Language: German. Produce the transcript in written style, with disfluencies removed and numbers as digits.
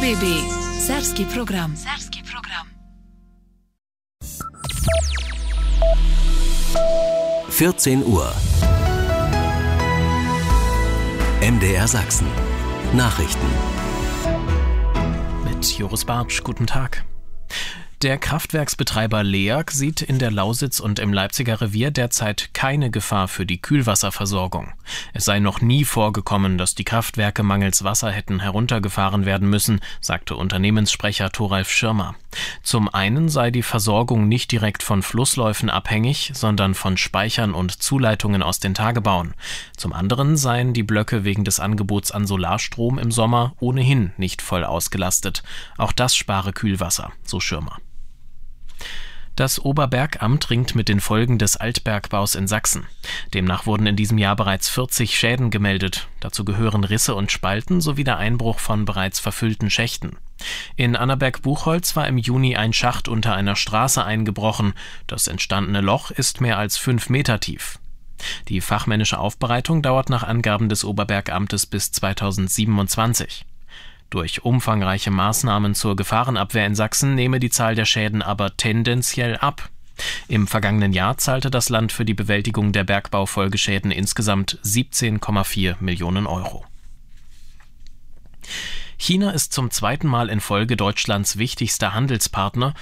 BB Serbski program. 14 Uhr. MDR Sachsen. Nachrichten. Mit Joris Bartsch, guten Tag. Der Kraftwerksbetreiber LEAG sieht in der Lausitz und im Leipziger Revier derzeit keine Gefahr für die Kühlwasserversorgung. Es sei noch nie vorgekommen, dass die Kraftwerke mangels Wasser hätten heruntergefahren werden müssen, sagte Unternehmenssprecher Thoralf Schirmer. Zum einen sei die Versorgung nicht direkt von Flussläufen abhängig, sondern von Speichern und Zuleitungen aus den Tagebauen. Zum anderen seien die Blöcke wegen des Angebots an Solarstrom im Sommer ohnehin nicht voll ausgelastet. Auch das spare Kühlwasser, so Schirmer. Das Oberbergamt ringt mit den Folgen des Altbergbaus in Sachsen. Demnach wurden in diesem Jahr bereits 40 Schäden gemeldet. Dazu gehören Risse und Spalten sowie der Einbruch von bereits verfüllten Schächten. In Annaberg-Buchholz war im Juni ein Schacht unter einer Straße eingebrochen. Das entstandene Loch ist mehr als 5 Meter tief. Die fachmännische Aufbereitung dauert nach Angaben des Oberbergamtes bis 2027. Durch umfangreiche Maßnahmen zur Gefahrenabwehr in Sachsen nehme die Zahl der Schäden aber tendenziell ab. Im vergangenen Jahr zahlte das Land für die Bewältigung der Bergbaufolgeschäden insgesamt 17,4 Millionen Euro. China ist zum zweiten Mal in Folge Deutschlands wichtigster Handelspartner